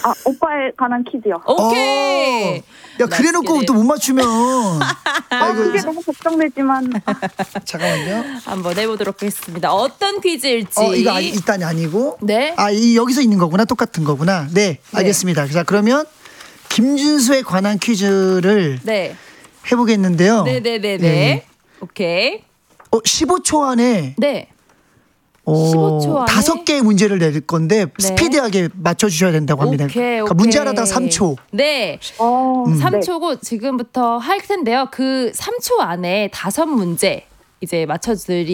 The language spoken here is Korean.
오빠에 관한 퀴즈요. 오케이. 야, 그래놓고 또 못 맞추면. 그게 너무 걱정되지만. 잠깐만요. 한번 해보도록 하겠습니다. 어떤 퀴즈일지. 이거 일단이 아니고. 네. 여기서 있는 거구나. 똑같은 거구나. 네, 알겠습니다. 자, 그러면 김준수에 관한 퀴즈를 해보겠는데요. 네네네네. 오케이. 15초 안에. 네. 15초 안에 5개의 문제를 낼 건데 스피디하게 맞춰주셔야 된다고 합니다. 그러니까 문제 하나당 3초. 네. 3초고 지금부터 할 텐데요. 그 3초 안에 5문제 이제 맞춰드리